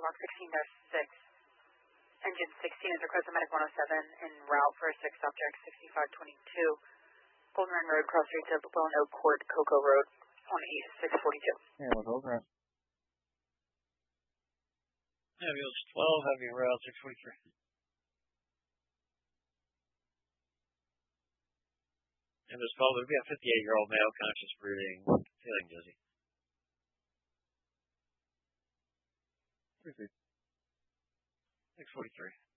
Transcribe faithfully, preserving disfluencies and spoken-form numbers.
Mark sixteen dash six. Engine sixteen is requested medic one oh seven en route for a six subject sixty-five twenty-two. Golden Run Road, cross streets of Willow Oak Court, Cocoa Road, on East six forty-two. Yeah, with Hillcrest. Ambulance twelve, heavy route six forty-three. Ambulance twelve, there'll be a fifty-eight-year-old male, conscious breathing, feeling dizzy. Proceed. six forty-three.